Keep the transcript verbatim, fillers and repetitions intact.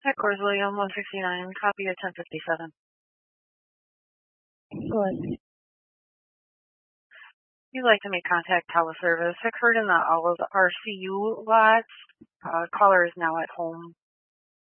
Headquarters William, one sixty-nine, copy of ten fifty-seven. Good. You'd like to make contact teleservice. Occurred in the Owls R C U lot. Uh, caller is now at home.